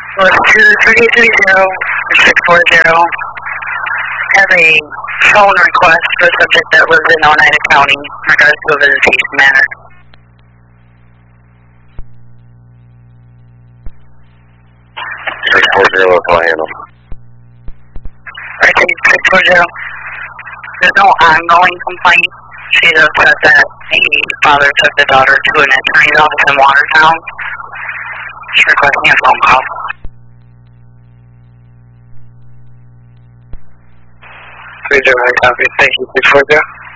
Was 2330-640. Have a phone request for a subject that lives in Oneida County in regards to a visitation matter. 640, what can I handle? Right, 640. There's no ongoing complaint. She's upset that the father took the daughter to an attorney's office in Watertown. She's requesting a phone call. 309 copy. Thank you. 640.